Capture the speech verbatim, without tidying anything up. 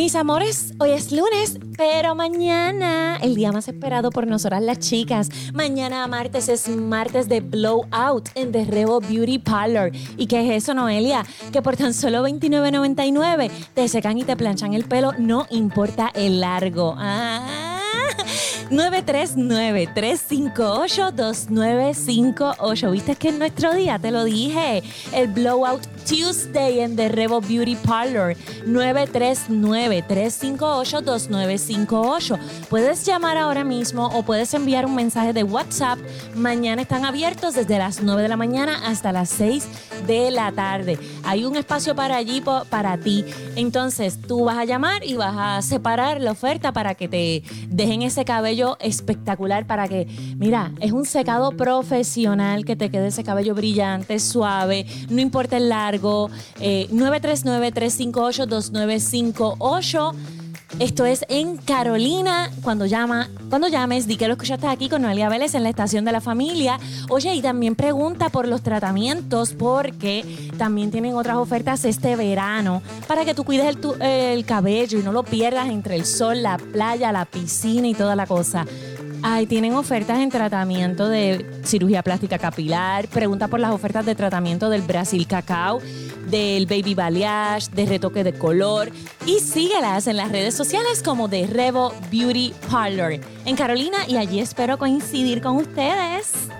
Mis amores, hoy es lunes, pero mañana, el día más esperado por nosotras las chicas, mañana martes es martes de Blowout en The Revo Beauty Parlor. ¿Y qué es eso, Noelia? Que por tan solo veintinueve noventa y nueve te secan y te planchan el pelo, no importa el largo. Ah. nueve tres nueve, tres cinco ocho, dos nueve cinco ocho. ¿Viste que es nuestro día? Te lo dije. El Blowout Tuesday en The Revo Beauty Parlor. nueve tres nueve, tres cinco ocho, dos nueve cinco ocho. Puedes llamar ahora mismo o puedes enviar un mensaje de WhatsApp. Mañana están abiertos desde las nueve de la mañana hasta las seis de la tarde. Hay un espacio para allí para ti. Entonces tú vas a llamar y vas a separar la oferta para que te dejen ese cabello espectacular, para que, mira, es un secado profesional, que te quede ese cabello brillante, suave, no importa el largo. eh, nueve tres nueve, tres cinco ocho, dos nueve cinco ocho. Esto es en Carolina. Cuando llama, cuando llames, di que lo escuchaste aquí con Noelia Vélez en la estación de la familia. Oye, y también pregunta por los tratamientos, porque también tienen otras ofertas este verano para que tú cuides el, tu, el cabello y no lo pierdas entre el sol, la playa, la piscina y toda la cosa. Ay, tienen ofertas en tratamiento de cirugía plástica capilar. Pregunta por las ofertas de tratamiento del Brasil Cacao, del Baby Balayage, de retoque de color. Y síguelas en las redes sociales como The Revo Beauty Parlor en Carolina, y allí espero coincidir con ustedes.